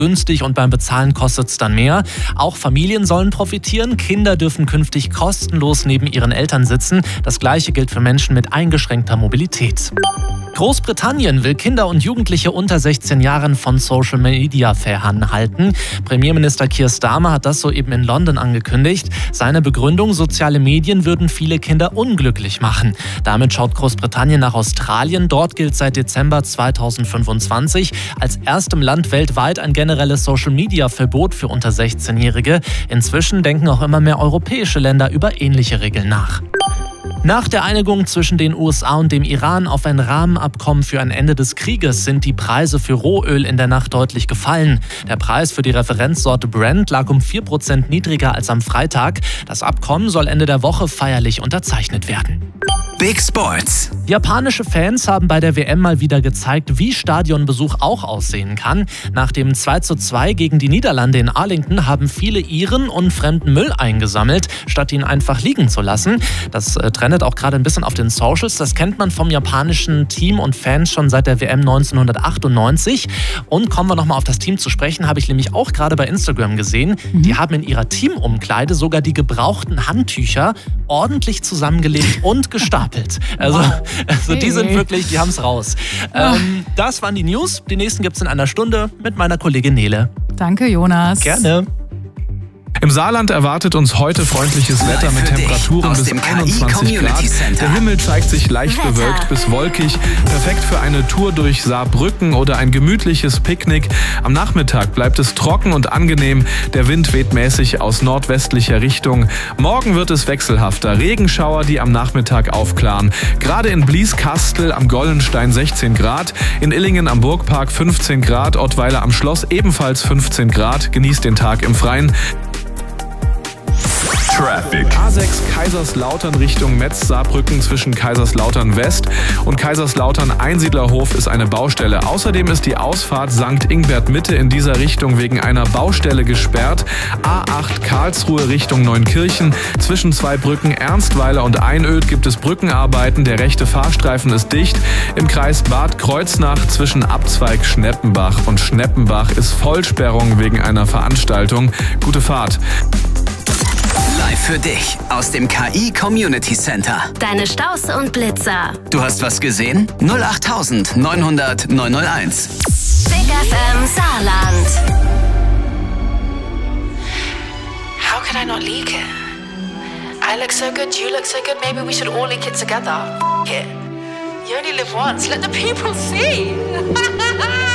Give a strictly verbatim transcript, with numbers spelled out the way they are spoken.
günstig und beim Bezahlen kostet es dann mehr. Auch Familien sollen profitieren. Kinder dürfen künftig kostenlos neben ihren Eltern sitzen. Das Gleiche gilt für Menschen mit eingeschränkter Mobilität. Großbritannien will Kinder und Jugendliche unter sechzehn Jahren von Social Media fernhalten. Premierminister Keir Starmer hat das soeben in London angekündigt. Seine Begründung: soziale Medien würden viele Kinder unglücklich machen. Damit schaut Großbritannien nach Australien. Dort gilt seit Dezember zweitausendfünfundzwanzig als erstem Land weltweit ein generelles Social Media Verbot für unter sechzehnjährige. Inzwischen denken auch immer mehr europäische Länder über ähnliche Regeln nach. Nach der Einigung zwischen den U S A und dem Iran auf ein Rahmenabkommen für ein Ende des Krieges sind die Preise für Rohöl in der Nacht deutlich gefallen. Der Preis für die Referenzsorte Brent lag um vier Prozent niedriger als am Freitag. Das Abkommen soll Ende der Woche feierlich unterzeichnet werden. Big Sports. Japanische Fans haben bei der W M mal wieder gezeigt, wie Stadionbesuch auch aussehen kann. Nach dem zwei zu zwei gegen die Niederlande in Arlington haben viele Iren und fremden Müll eingesammelt, statt ihn einfach liegen zu lassen. Das äh, trendet auch gerade ein bisschen auf den Socials. Das kennt man vom japanischen Team und Fans schon seit der W M neunzehnhundertachtundneunzig. Und kommen wir nochmal auf das Team zu sprechen, habe ich nämlich auch gerade bei Instagram gesehen. Mhm. Die haben in ihrer Teamumkleide sogar die gebrauchten Handtücher ordentlich zusammengelegt und gestapelt. Also, wow. also die sind wirklich, die haben es raus. Ähm, das waren die News. Die nächsten gibt es in einer Stunde mit meiner Kollegin Nele. Danke, Jonas. Gerne. Im Saarland erwartet uns heute freundliches Wetter mit Temperaturen bis einundzwanzig Grad. Der Himmel zeigt sich leicht Wetter. bewölkt bis wolkig. Perfekt für eine Tour durch Saarbrücken oder ein gemütliches Picknick. Am Nachmittag bleibt es trocken und angenehm. Der Wind weht mäßig aus nordwestlicher Richtung. Morgen wird es wechselhafter. Regenschauer, die am Nachmittag aufklaren. Gerade in Blieskastel am Gollenstein sechzehn Grad. In Illingen am Burgpark fünfzehn Grad. Ottweiler am Schloss ebenfalls fünfzehn Grad. Genießt den Tag im Freien. Traffic. A sechs Kaiserslautern Richtung Metz-Saarbrücken zwischen Kaiserslautern West und Kaiserslautern Einsiedlerhof ist eine Baustelle. Außerdem ist die Ausfahrt Sankt Ingbert Mitte in dieser Richtung wegen einer Baustelle gesperrt. A acht Karlsruhe Richtung Neunkirchen. Zwischen zwei Brücken Ernstweiler und Einöd gibt es Brückenarbeiten. Der rechte Fahrstreifen ist dicht. Im Kreis Bad Kreuznach zwischen Abzweig Schneppenbach und Schneppenbach ist Vollsperrung wegen einer Veranstaltung. Gute Fahrt. Live für dich aus dem K I Community Center. Deine Staus und Blitzer. Du hast was gesehen? null acht neun hundert neun null eins. Big F M Saarland. How could I not leak it? I look so good, you look so good, maybe we should all leak it together. F it. You only live once, let the people see.